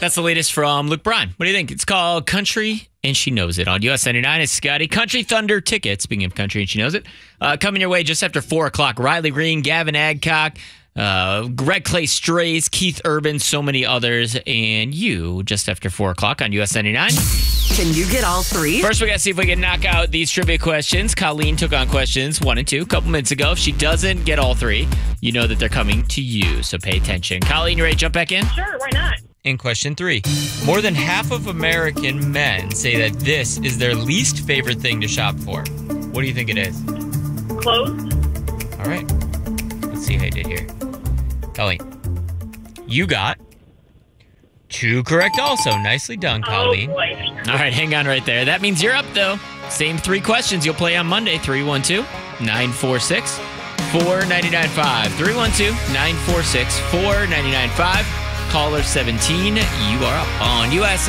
That's the latest from Luke Bryan. What do you think? It's called Country and She Knows It on US 99. It's Scotty. Country Thunder tickets, speaking of Country and She Knows It, coming your way just after 4 o'clock. Riley Green, Gavin Adcock, Greg Clay Strays, Keith Urban, so many others, and you just after 4 o'clock on US 99. Can you get all three? First, we got to see if we can knock out these trivia questions. Colleen took on questions 1 and 2 a couple minutes ago. If she doesn't get all three, you know that they're coming to you, so pay attention. Colleen, you ready to jump back in? Sure, why not? In question 3, more than half of American men say that this is their least favorite thing to shop for. What do you think it is? Clothes? All right. Let's see how you did here. Colleen, you got 2 correct also. Nicely done, Colleen. Oh, boy. All right, hang on right there. That means you're up, though. Same 3 questions you'll play on Monday. 312-946-4995. 312-946-4995. Caller 17, you are up on US